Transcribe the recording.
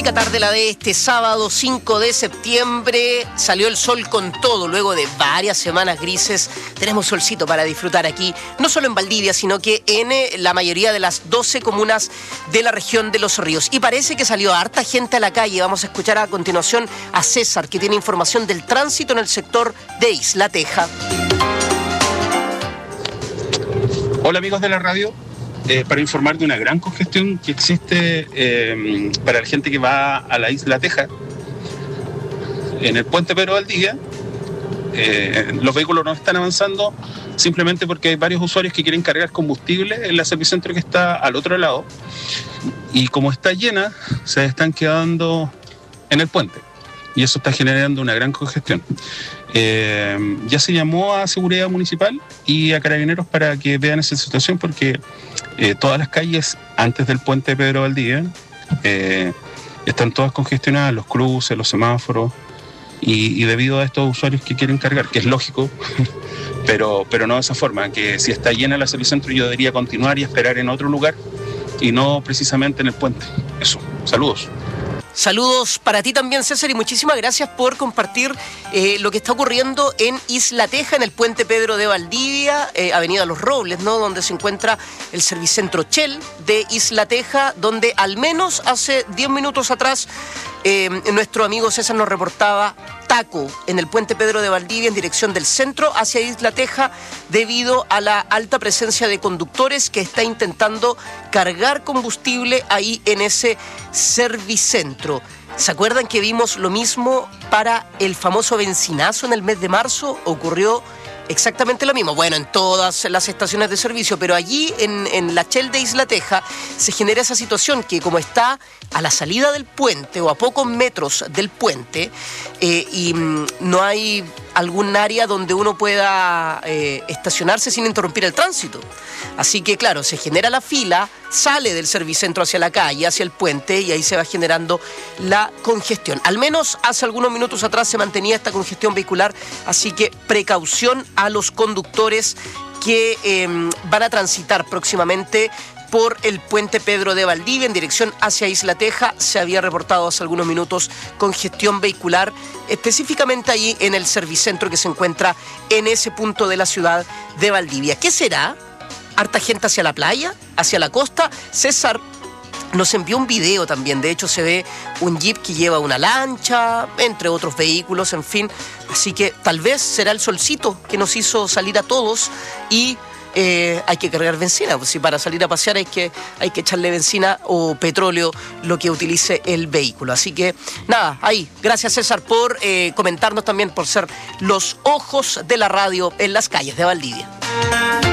Rica tarde la de este sábado 5 de septiembre. Salió el sol con todo luego de varias semanas grises. Tenemos solcito para disfrutar aquí, no solo en Valdivia, sino que en la mayoría de las 12 comunas de la región de Los Ríos. Y parece que salió harta gente a la calle. Vamos a escuchar a continuación a César, que tiene información del tránsito en el sector de Isla Teja. Hola amigos de la radio. Para informar de una gran congestión que existe para la gente que va a la Isla Teja. En el puente Pedro Valdivia, los vehículos no están avanzando simplemente porque hay varios usuarios que quieren cargar combustible en la Servicentro que está al otro lado, y como está llena, se están quedando en el puente y eso está generando una gran congestión. Ya se llamó a Seguridad Municipal y a Carabineros para que vean esa situación, porque todas las calles antes del puente Pedro Valdivia están todas congestionadas, los cruces, los semáforos, y debido a estos usuarios que quieren cargar, que es lógico, pero no de esa forma, que si está llena la Servicentro yo debería continuar y esperar en otro lugar y no precisamente en el puente. Eso, saludos. Saludos para ti también, César, y muchísimas gracias por compartir lo que está ocurriendo en Isla Teja, en el puente Pedro de Valdivia, Avenida Los Robles, ¿no? Donde se encuentra el Servicentro Shell de Isla Teja, donde al menos hace 10 minutos atrás nuestro amigo César nos reportaba taco en el puente Pedro de Valdivia en dirección del centro hacia Isla Teja, debido a la alta presencia de conductores que está intentando cargar combustible ahí en ese Servicentro. ¿Se acuerdan que vimos lo mismo para el famoso benzinazo en el mes de marzo? Ocurrió exactamente lo mismo, bueno, en todas las estaciones de servicio, pero allí en la Shell de Isla Teja se genera esa situación que, como está a la salida del puente o a pocos metros del puente, y no hay algún área donde uno pueda estacionarse sin interrumpir el tránsito. Así que, claro, se genera la fila, sale del Servicentro hacia la calle, hacia el puente, y ahí se va generando la congestión. Al menos hace algunos minutos atrás se mantenía esta congestión vehicular, así que precaución a los conductores que van a transitar próximamente por el puente Pedro de Valdivia en dirección hacia Isla Teja. Se había reportado hace algunos minutos congestión vehicular, específicamente allí en el Servicentro que se encuentra en ese punto de la ciudad de Valdivia. ¿Qué será? ¿Harta gente hacia la playa? ¿Hacia la costa? César nos envió un video también, de hecho se ve un jeep que lleva una lancha, entre otros vehículos, en fin. Así que tal vez será el solcito que nos hizo salir a todos, y hay que cargar benzina, pues si para salir a pasear hay que echarle benzina o petróleo, lo que utilice el vehículo. Así que nada, ahí, gracias César por comentarnos también, por ser los ojos de la radio en las calles de Valdivia.